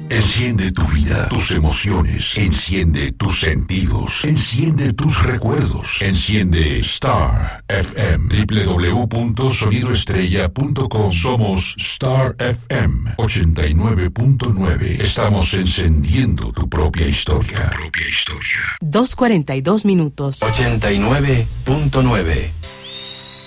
Enciende tu vida, tus emociones, enciende tus sentidos, enciende tus recuerdos, enciende Star FM, www.sonidoestrella.com. Somos Star FM 89.9. Estamos encendiendo tu propia historia. 2:42 minutos. 89.9.